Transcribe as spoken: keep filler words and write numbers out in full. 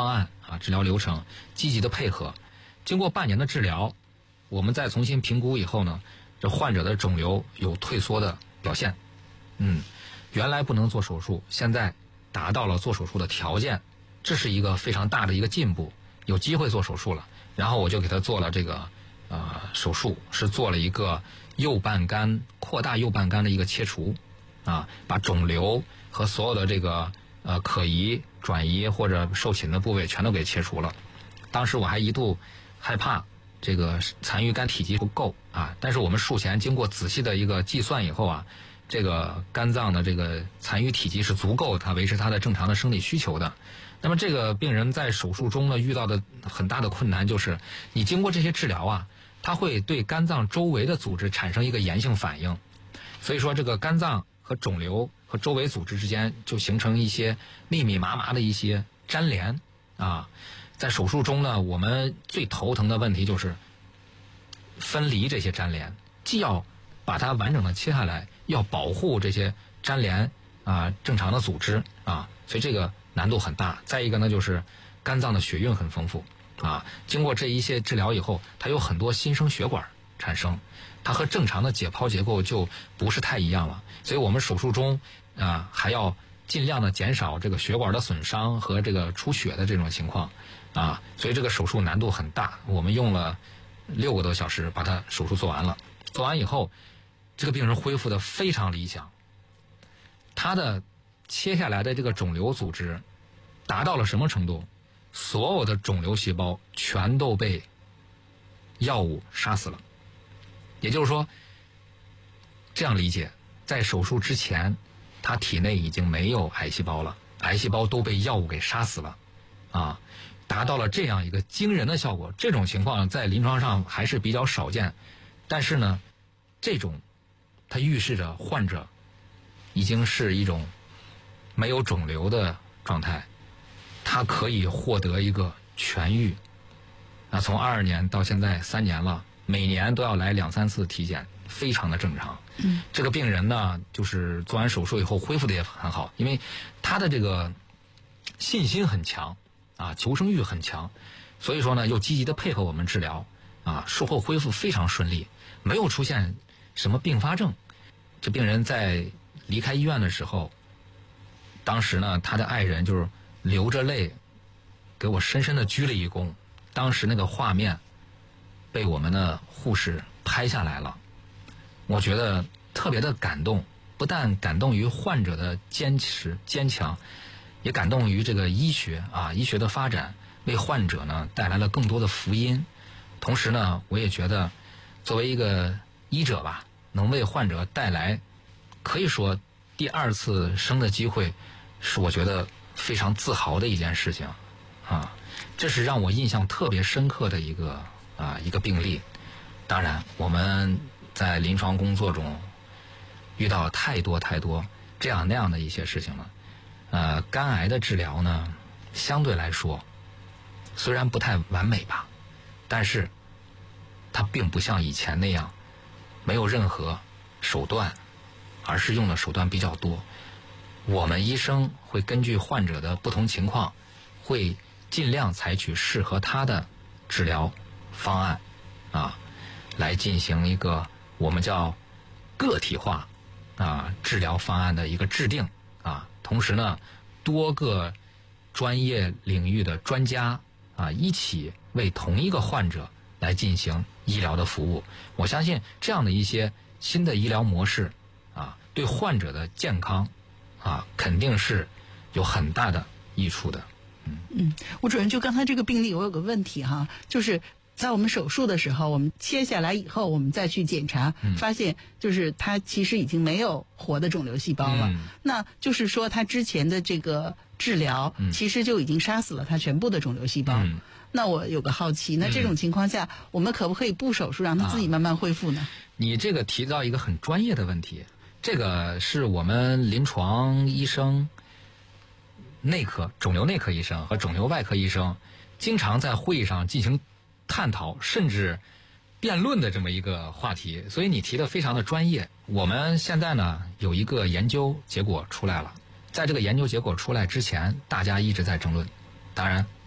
方案啊、治疗流程，积极的配合。经过半年的治疗，我们再重新评估以后呢，这患者的肿瘤有退缩的表现。嗯，原来不能做手术，现在达到了做手术的条件，这是一个非常大的一个进步，有机会做手术了。然后我就给他做了这个呃手术，是做了一个右半肝扩大右半肝的一个切除啊，把肿瘤和所有的这个呃可移转移或者受侵的部位全都给切除了。当时我还一度害怕这个残余肝体积不够啊，但是我们术前经过仔细的一个计算以后啊，这个肝脏的这个残余体积是足够它维持它的正常的生理需求的。那么这个病人在手术中呢遇到的很大的困难就是，你经过这些治疗啊，它会对肝脏周围的组织产生一个炎性反应，所以说这个肝脏和肿瘤和周围组织之间就形成一些密密麻麻的一些粘连啊。在手术中呢，我们最头疼的问题就是分离这些粘连，既要把它完整的切下来，要保护这些粘连啊正常的组织啊，所以这个难度很大。再一个呢，就是肝脏的血运很丰富啊，经过这一些治疗以后，它有很多新生血管产生，它和正常的解剖结构就不是太一样了。所以我们手术中啊还要尽量的减少这个血管的损伤和这个出血的这种情况啊，所以这个手术难度很大。我们用了六个多小时把它手术做完了。做完以后，这个病人恢复的非常理想，他的切下来的这个肿瘤组织达到了什么程度？所有的肿瘤细胞全都被药物杀死了。也就是说，这样理解，在手术之前他体内已经没有癌细胞了，癌细胞都被药物给杀死了啊，达到了这样一个惊人的效果。这种情况在临床上还是比较少见，但是呢，这种它预示着患者已经是一种没有肿瘤的状态，他可以获得一个痊愈。那从二二年到现在三年了，每年都要来两三次体检，非常的正常。嗯，这个病人呢，就是做完手术以后恢复的也很好，因为他的这个信心很强啊，求生欲很强，所以说呢，又积极的配合我们治疗啊，术后恢复非常顺利，没有出现什么并发症。这病人在离开医院的时候，当时呢，他的爱人就是流着泪给我深深的鞠了一躬。当时那个画面被我们的护士拍下来了，我觉得特别的感动，不但感动于患者的坚持坚强，也感动于这个医学啊，医学的发展为患者呢带来了更多的福音。同时呢，我也觉得作为一个医者吧，能为患者带来可以说第二次生的机会，是我觉得非常自豪的一件事情啊。这是让我印象特别深刻的一个啊一个病例。当然我们在临床工作中遇到太多太多这样那样的一些事情了。呃，肝癌的治疗呢，相对来说虽然不太完美吧，但是它并不像以前那样没有任何手段，而是用的手段比较多。我们医生会根据患者的不同情况，会尽量采取适合他的治疗方案啊，来进行一个我们叫个体化啊治疗方案的一个制定啊。同时呢，多个专业领域的专家啊一起为同一个患者来进行医疗的服务。我相信这样的一些新的医疗模式啊，对患者的健康啊肯定是有很大的益处的。 嗯，吴主任，就刚才这个病例，我有个问题哈，就是在我们手术的时候，我们切下来以后，我们再去检查，嗯、发现就是它其实已经没有活的肿瘤细胞了。嗯、那就是说，它之前的这个治疗，嗯、其实就已经杀死了它全部的肿瘤细胞。嗯、那我有个好奇，那这种情况下，嗯、我们可不可以不手术，让它自己慢慢恢复呢？啊、 你这个提到一个很专业的问题，这个是我们临床医生。内科肿瘤内科医生和肿瘤外科医生经常在会议上进行探讨甚至辩论的这么一个话题，所以你提的非常的专业。我们现在呢有一个研究结果出来了，在这个研究结果出来之前，大家一直在争论，当然